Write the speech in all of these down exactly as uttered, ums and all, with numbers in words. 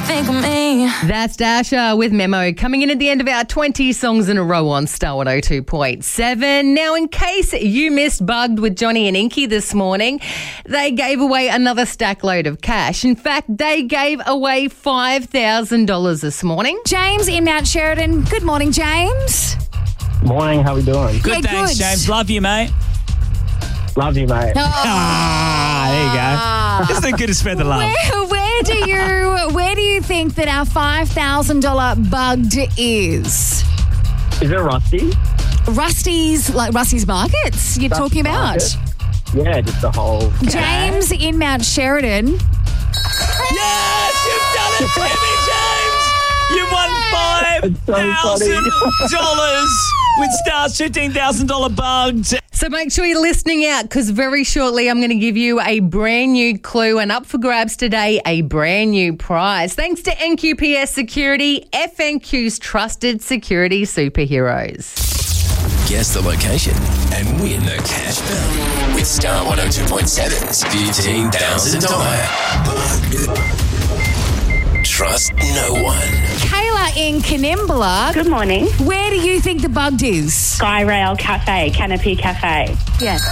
think of me? That's Dasha with Memo coming in at the end of our twenty songs in a row on Star one oh two point seven. Now, in case you missed Bugged with Johnny and Inky this morning, they gave away another stack load of cash. In fact, they gave away five thousand dollars this morning. James in Mount Sheridan. Good morning, James. Morning, how we doing? Good, Yeah, thanks, good. James. Love you, mate. Love you, mate. Ah, there you go. Isn't it good to spread the love? Where, where do you where do you think that our five thousand dollars Bugged is? Is it Rusty? Rusty's, like Rusty's Markets you're Rusty's talking about? Market? Yeah, just the whole... James in Mount Sheridan. Yes, you've done it, Jimmy James. You won five It's so thousand funny. dollars with Star's fifteen thousand dollars Bugged. So make sure you're listening out because very shortly I'm going to give you a brand new clue and up for grabs today, a brand new prize. Thanks to N Q P S Security, F N Q's trusted security superheroes. Guess the location and win the cash value with Star one oh two point seven's fifteen thousand dollars Bugged. Trust no one. Kayla in Canimbla. Good morning. Where do you think the Bugged is? Sky Rail Cafe, Canopy Cafe. Yes.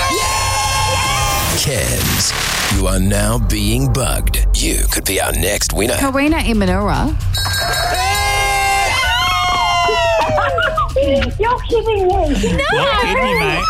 Kevs, you are now being bugged. You could be our next winner. Karina in Manura. You're kidding me. Not kidding me, mate.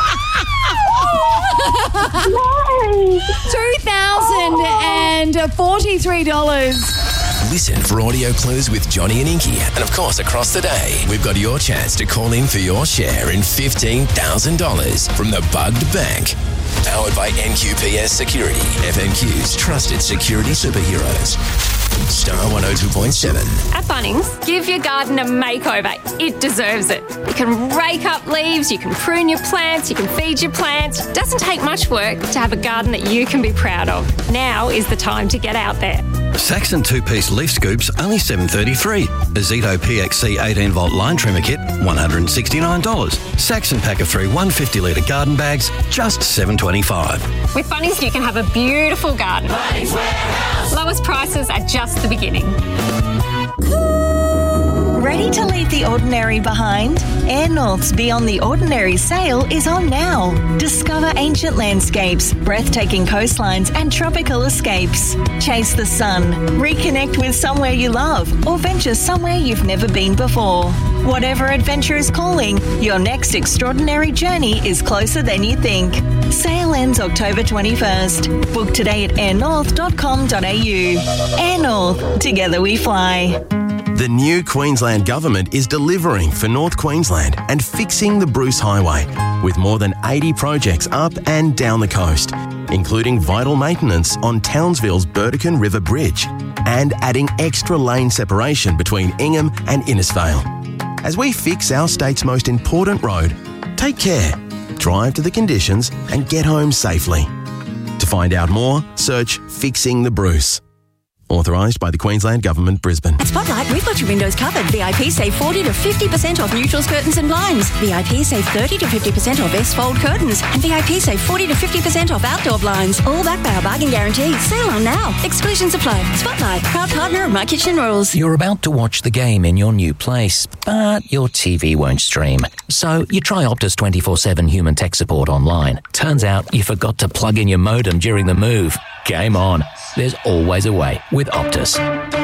No. two thousand forty-three dollars. Listen for audio clues with Johnny and Inky. And of course, across the day, we've got your chance to call in for your share in fifteen thousand dollars from the Bugged Bank. Powered by N Q P S Security, F N Q's trusted security superheroes. Star one oh two point seven. At Bunnings, give your garden a makeover. It deserves it. You can rake up leaves, you can prune your plants, you can feed your plants. It doesn't take much work to have a garden that you can be proud of. Now is the time to get out there. Saxon two-piece leaf scoops, only seven dollars thirty-three. Azito P X C eighteen volt line trimmer kit, one hundred sixty-nine dollars. Saxon pack of three one hundred fifty litre garden bags, just seven dollars twenty-five. With Bunnings, you can have a beautiful garden. Bunnings Warehouse. Lowest prices are just the beginning. Ready to leave the ordinary behind? Air North's Beyond the Ordinary sale is on now. Discover ancient landscapes, breathtaking coastlines and tropical escapes. Chase the sun, reconnect with somewhere you love or venture somewhere you've never been before. Whatever adventure is calling, your next extraordinary journey is closer than you think. Sale ends October twenty-first. Book today at air north dot com dot a u. Air North, together we fly. The new Queensland Government is delivering for North Queensland and fixing the Bruce Highway with more than eighty projects up and down the coast, including vital maintenance on Townsville's Burdekin River Bridge and adding extra lane separation between Ingham and Innisfail. As we fix our state's most important road, take care, drive to the conditions and get home safely. To find out more, search Fixing the Bruce. Authorised by the Queensland Government, Brisbane. At Spotlight, we've got your windows covered. V I P save forty to fifty percent off neutrals, curtains and blinds. V I P save thirty to fifty percent off S-fold curtains. And V I P save forty to fifty percent off outdoor blinds. All backed by our bargain guarantee. Sale on now. Exclusions apply. Spotlight, proud partner of My Kitchen Rules. You're about to watch the game in your new place, but your T V won't stream. So you try Optus twenty-four seven human tech support online. Turns out you forgot to plug in your modem during the move. Game on. There's always a way with Optus.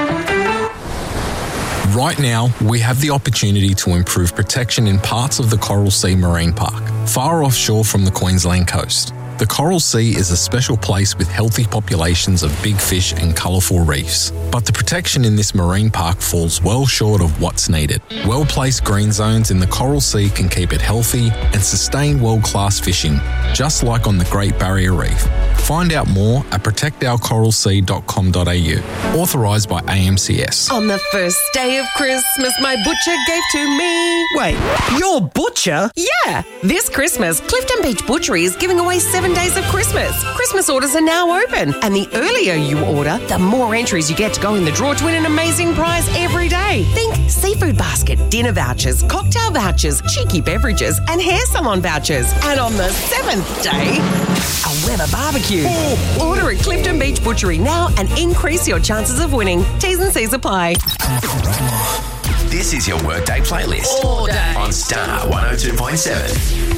Right now, we have the opportunity to improve protection in parts of the Coral Sea Marine Park, far offshore from the Queensland coast. The Coral Sea is a special place with healthy populations of big fish and colourful reefs. But the protection in this marine park falls well short of what's needed. Well-placed green zones in the Coral Sea can keep it healthy and sustain world-class fishing, just like on the Great Barrier Reef. Find out more at protect our coral sea dot com dot a u. Authorised by A M C S. On the first day of Christmas, my butcher gave to me... Wait, your butcher? Yeah! This Christmas, Clifton Beach Butchery is giving away seven seven days of Christmas. Christmas orders are now open, and the earlier you order, the more entries you get to go in the draw to win an amazing prize every day. Think seafood basket, dinner vouchers, cocktail vouchers, cheeky beverages, and hair salon vouchers. And on the seventh day, a Weber barbecue. Order at Clifton Beach Butchery now and increase your chances of winning. T's and C's apply. This is your Workday playlist All day. on Star one oh two point seven.